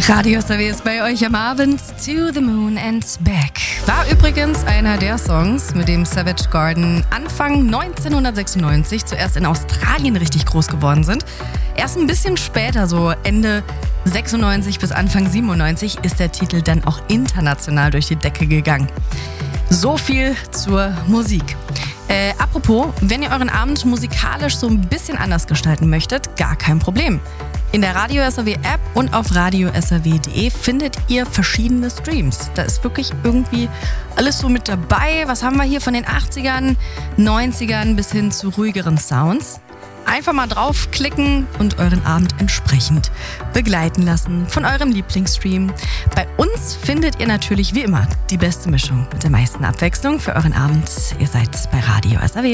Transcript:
Radio SAW ist bei euch am Abend. To the Moon and Back war übrigens einer der Songs, mit dem Savage Garden Anfang 1996 zuerst in Australien richtig groß geworden sind. Erst ein bisschen später, so Ende 96 bis Anfang 97, ist der Titel dann auch international durch die Decke gegangen. So viel zur Musik. Apropos, wenn ihr euren Abend musikalisch so ein bisschen anders gestalten möchtet, gar kein Problem. In der Radio SAW App und auf radiosaw.de findet ihr verschiedene Streams. Da ist wirklich irgendwie alles so mit dabei. Was haben wir hier von den 80ern, 90ern bis hin zu ruhigeren Sounds? Einfach mal draufklicken und euren Abend entsprechend begleiten lassen von eurem Lieblingsstream. Bei uns findet ihr natürlich wie immer die beste Mischung mit der meisten Abwechslung für euren Abend. Ihr seid bei Radio SAW.